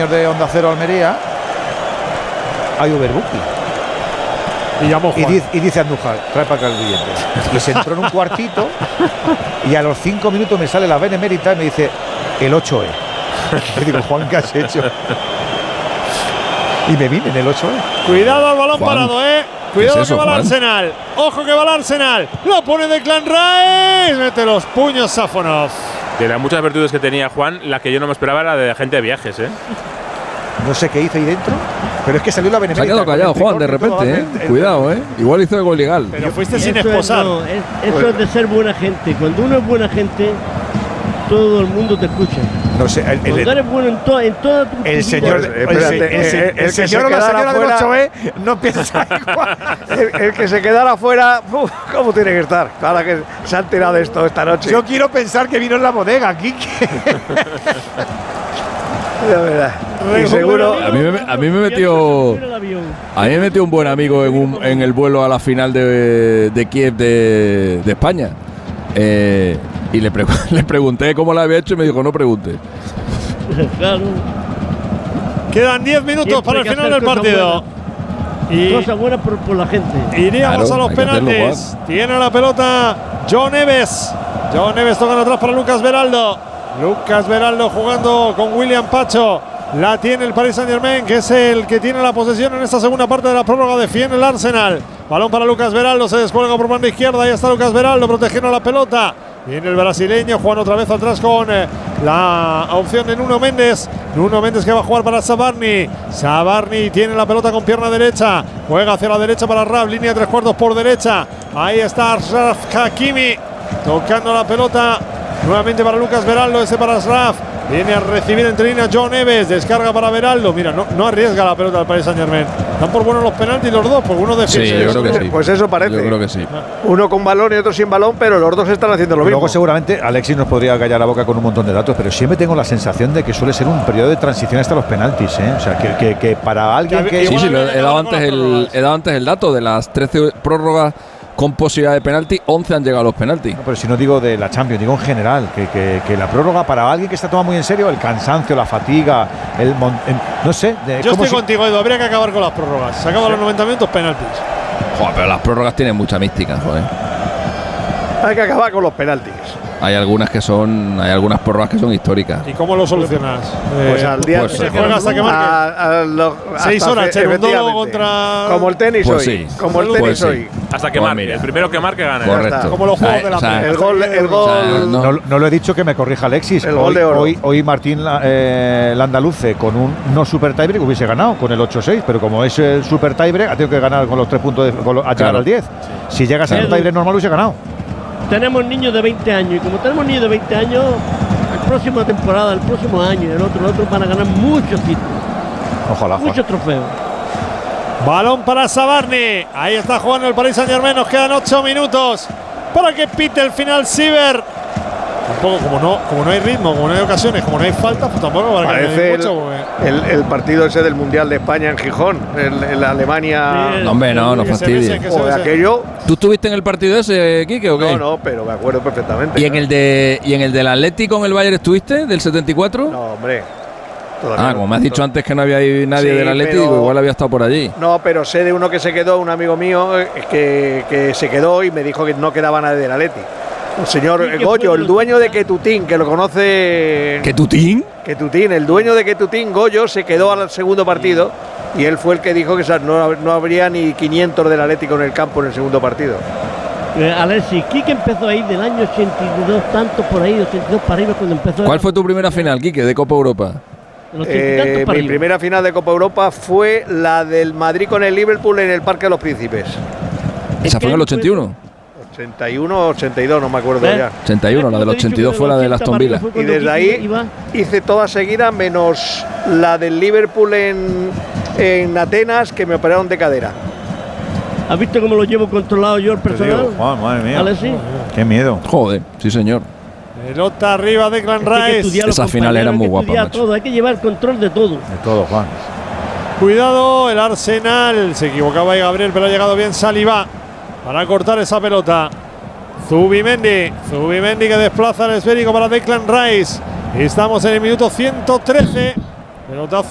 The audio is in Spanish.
premios de Onda Cero Almería, hay overbooking. Y dice Andújar, trae para acá el billete. Y se entró en un cuartito y a los 5 minutos me sale la benemérita y me dice, el 8E. Le digo, Juan, ¿qué has hecho? Y me vine en el 8E. Cuidado al balón parado, Cuidado, eso, que va Juan? el Arsenal. Ojo que va el Arsenal. Lo pone Declan Rice. Mete los puños Safonov. De las muchas virtudes que tenía Juan, la que yo no me esperaba era de agente de viajes, No sé qué hizo ahí dentro, pero es que salió la Se benemérita. ha quedado callado, Juan, de repente, Cuidado, Igual hizo algo ilegal. Pero fuiste sin esposar. Eso es de ser buena gente. Cuando uno es buena gente, todo el mundo te escucha. No sé, Cuando eres bueno en toda tu el señor, el señor o la señora del 8E no piensa igual. El que se quedara afuera, ¿cómo tiene que estar? Ahora que se han tirado de esto esta noche. Yo quiero pensar que vino en la bodega aquí. La verdad. Y seguro. A mí me metió un buen amigo en el vuelo a la final de Kiev de España. Y le pregunté cómo lo había hecho y me dijo, no pregunte. Claro. Quedan 10 minutos para el final del partido. Y cosas buenas por la gente. Iríamos a los penaltis. Tiene la pelota John Neves. John Neves toca atrás para Lucas Beraldo. Lucas Beraldo jugando con William Pacho. La tiene el Paris Saint-Germain, que es el que tiene la posesión en esta segunda parte de la prórroga. Defiende el Arsenal. Balón para Lucas Beraldo. Se descuelga por banda izquierda. Ahí está Lucas Beraldo protegiendo la pelota. Viene el brasileño, Juan otra vez atrás con la opción de Nuno Méndez. Nuno Méndez que va a jugar para Sabarni. Sabarni tiene la pelota con pierna derecha. Juega hacia la derecha para Raf, línea de 3/4 por derecha. Ahí está Ashraf Hakimi tocando la pelota. Nuevamente para Lucas Beraldo, ese para Ashraf. Viene a recibir entre líneas John Neves, descarga para Beraldo. Mira, no arriesga la pelota al Paris Saint-Germain. Están por buenos los penaltis los dos, porque uno defiende. Sí, yo creo que sí. Pues eso parece. Yo creo que sí. Uno con balón y otro sin balón, pero los dos están haciendo lo mismo. Luego seguramente Alexis nos podría callar la boca con un montón de datos, pero siempre tengo la sensación de que suele ser un periodo de transición hasta los penaltis, O sea, que para alguien que… Sí, he dado antes el dato de las 13 prórrogas con posibilidad de penalti, 11 han llegado a los penaltis. No, pero si no digo de la Champions, digo en general, que la prórroga para alguien que está tomando muy en serio, el cansancio, la fatiga, no sé. Yo estoy contigo, Edu, habría que acabar con las prórrogas. Se acaban los 90 minutos, penaltis. Joder, pero las prórrogas tienen mucha mística, joder. Hay que acabar con los penaltis. Hay algunas prórrogas que son históricas. ¿Y cómo lo solucionas? Pues al día se juega hasta que marque. 6 horas, efectivamente. Contra… Como el tenis pues hoy. Sí. Como el tenis hoy. Hasta que marque. El primero que marque gana. Correcto. Como los juegos de la El gol. No lo he dicho, que me corrija Alexis. El gol de oro. Hoy Martín Landaluce con un no super tiebreak hubiese ganado con el 8-6, pero como es el super tiebreak ha tenido que ganar con los 3 puntos a llegar al 10. Si llegas a un tiebreak normal hubiese ganado. Tenemos niños de 20 años y como tenemos niños de 20 años, la próxima temporada, el próximo año y el otro van a ganar muchos títulos. Ojalá. Muchos trofeos. Balón para Sabarni. Ahí está jugando el Paris Saint-Germain. Nos quedan 8 minutos para que pite el final Siever. Tampoco, como no hay ritmo, como no hay ocasiones, como no hay falta, pues tampoco va a parece mucho. El partido ese del Mundial de España en Gijón, en Alemania. Sí, No, hombre, no fastidies. O de aquello. ¿Tú estuviste en el partido ese, Quique, o qué? No, pero me acuerdo perfectamente. ¿Y en el del Atlético con el Bayern estuviste, del 74? No, hombre. Como me has dicho antes que no había nadie del Atlético, igual había estado por allí. No, pero sé de uno que se quedó, un amigo mío, que se quedó y me dijo que no quedaba nadie del Atlético. El señor Goyo, el dueño de Quetutín, que lo conoce. ¿Quetutín? Quetutín, el dueño de Quetutín, Goyo, se quedó al segundo partido y él fue el que dijo que no habría ni 500 del Atlético en el campo en el segundo partido. Alexis, Quique empezó ahí del año 82, tanto por ahí, 82 para arriba cuando empezó. ¿Cuál fue tu primera final, Quique, de Copa Europa? Mi primera final de Copa Europa fue la del Madrid con el Liverpool en el Parque de los Príncipes. ¿Esa fue en el 81? 81 o 82, no me acuerdo ya. 81, la del 82 fue la del Aston Villa. Y desde ahí hice todas seguidas, menos la del Liverpool en Atenas, que me operaron de cadera. ¿Has visto cómo lo llevo controlado yo el personal? Juan, madre mía. Alexis. Qué miedo. Joder, sí señor. Pelota arriba de Declan Rice. Esa final era muy guapa, macho. Hay que llevar control de todo. De todo, Juan. Cuidado, el Arsenal. Se equivocaba ahí Gabriel, pero ha llegado bien Saliba para cortar esa pelota. Zubimendi que desplaza el esférico para Declan Rice. Estamos en el minuto 113. Pelotazo